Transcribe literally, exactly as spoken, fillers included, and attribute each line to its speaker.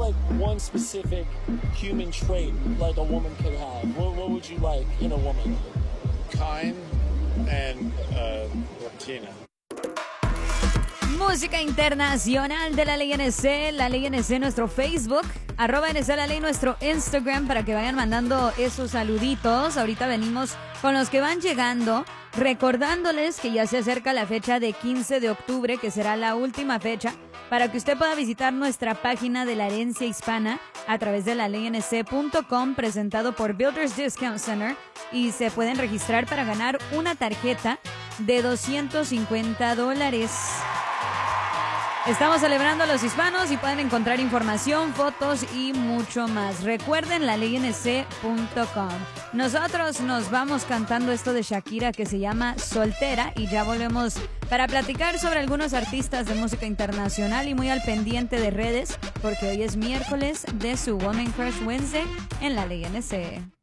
Speaker 1: like one specific human trait like a woman could have? What, what would you like in a woman?
Speaker 2: Kind and uh, Latina.
Speaker 3: Música internacional de la Ley N C, la Ley N C nuestro Facebook, arroba N C la Ley nuestro Instagram para que vayan mandando esos saluditos. Ahorita venimos con los que van llegando, recordándoles que ya se acerca la fecha de quince de octubre, que será la última fecha, para que usted pueda visitar nuestra página de la herencia hispana a través de la ley n c punto com, presentado por Builders Discount Center, y se pueden registrar para ganar una tarjeta de doscientos cincuenta dólares. Estamos celebrando a los hispanos y pueden encontrar información, fotos y mucho más. Recuerden la ley n c punto com. Nosotros nos vamos cantando esto de Shakira que se llama Soltera y ya volvemos para platicar sobre algunos artistas de música internacional y muy al pendiente de redes porque hoy es miércoles de su Woman Crush Wednesday en la Ley N C.